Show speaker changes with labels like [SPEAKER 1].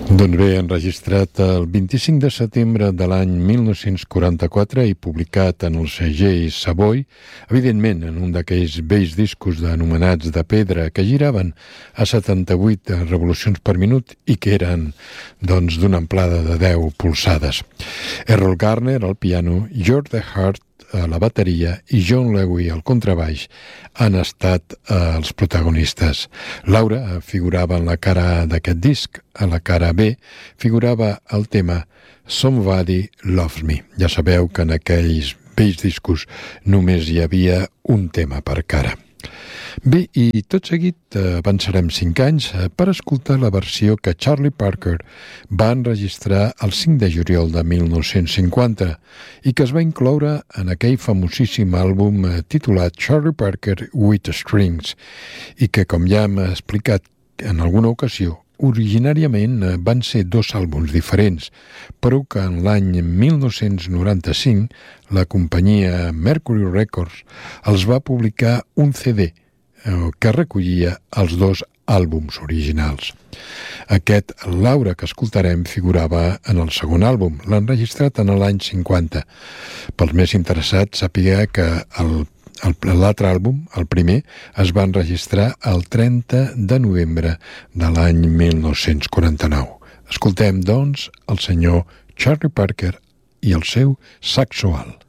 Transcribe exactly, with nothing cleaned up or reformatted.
[SPEAKER 1] Doncs bé, enregistrat el vint-i-cinc de setembre de l'any mil nou-cents quaranta-quatre i publicat en el segell Savoy, evidentment en un d'aquells vells discos anomenats de pedra que giraven a setanta-vuit revolucions per minut i que eren, doncs, d'una amplada de deu polsades. Errol Garner al piano, George DeHart a la bateria i John Lewis al contrabaix han estat eh, els protagonistes. Laura figurava en la cara d'aquest disc, a la cara B figurava el tema Somebody Loves Me. Ja sabeu que en aquells vells discos només hi havia un tema per cara. Bé, i tot seguit avançarem cinc anys per escoltar la versió que Charlie Parker va enregistrar el cinc de juliol de mil nou-cents cinquanta i que es va incloure en aquell famosíssim àlbum titulat Charlie Parker with Strings i que, com ja hem explicat en alguna ocasió, originàriament van ser dos àlbums diferents, però que en l'any mil nou-cents noranta-cinc la companyia Mercury Records els va publicar un C D que recollia els dos àlbums originals. Aquest Laura que escoltarem figurava en el segon àlbum, l'enregistrat en l'any cinquanta. Pels més interessats, sàpiga que el l'altre àlbum, el primer, es va enregistrar el trenta de novembre de l'any mil nou-cents quaranta-nou. Escoltem, doncs, el senyor Charlie Parker i el seu saxo alt.